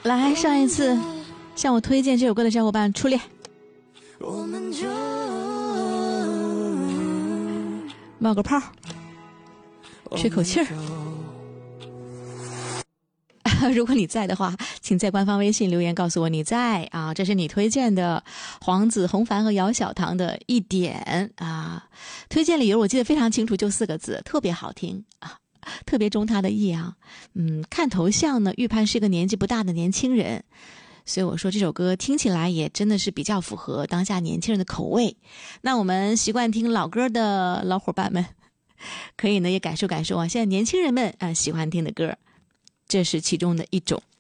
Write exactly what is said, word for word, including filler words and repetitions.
来，上一次向我推荐这首歌的小伙伴初恋， 我们就冒个泡，吹口气儿。如果你在的话，请在官方微信留言告诉我你在啊，这是你推荐的黄子、洪凡和姚小棠的一点啊。推荐理由我记得非常清楚，就四个字，特别好听啊，特别中他的意啊。嗯，看头像呢，预判是一个年纪不大的年轻人，所以我说这首歌听起来也真的是比较符合当下年轻人的口味。那我们习惯听老歌的老伙伴们，可以呢也感受感受啊，现在年轻人们啊喜欢听的歌。这是其中的一种。